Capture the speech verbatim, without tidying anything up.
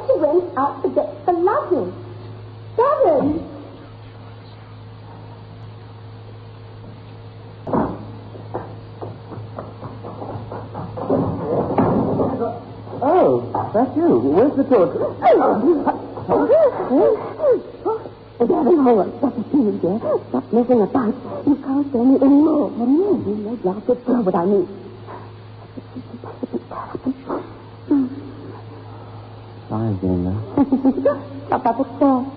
she went out to get the luggage. Devin! Oh, that's you. Where's the cook? Devin, hold. Stop the feeling, dear. Stop messing about. You can't tell me anymore. What do you mean? You know, you have to tell what I mean. Fine, Jane. Stop up at four.